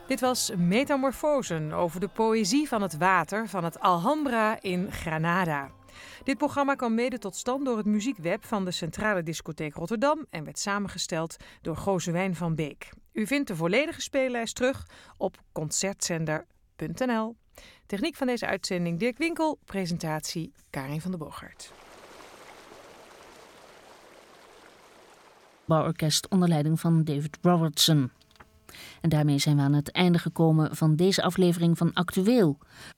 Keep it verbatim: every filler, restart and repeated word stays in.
Dit was Metamorfosen over de poëzie van het water van het Alhambra in Granada. Dit programma kwam mede tot stand door het muziekweb van de Centrale Discotheek Rotterdam en werd samengesteld door Gozewijn van Beek. U vindt de volledige speellijst terug op concertzender punt n l. Techniek van deze uitzending Dirk Winkel, presentatie Karin van der Boogaard. Bouworkest onder leiding van David Robertson. En daarmee zijn we aan het einde gekomen van deze aflevering van Actueel.